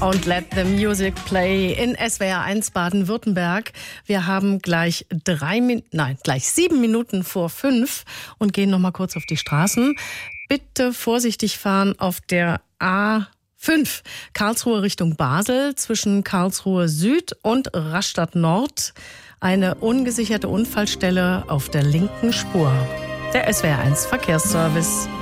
Und Let the Music Play in SWR 1 Baden-Württemberg. Wir haben gleich 7 Minuten vor 5 und gehen noch mal kurz auf die Straßen. Bitte vorsichtig fahren auf der A5, Karlsruhe Richtung Basel, zwischen Karlsruhe Süd und Rastatt Nord. Eine ungesicherte Unfallstelle auf der linken Spur. Der SWR 1 Verkehrsservice.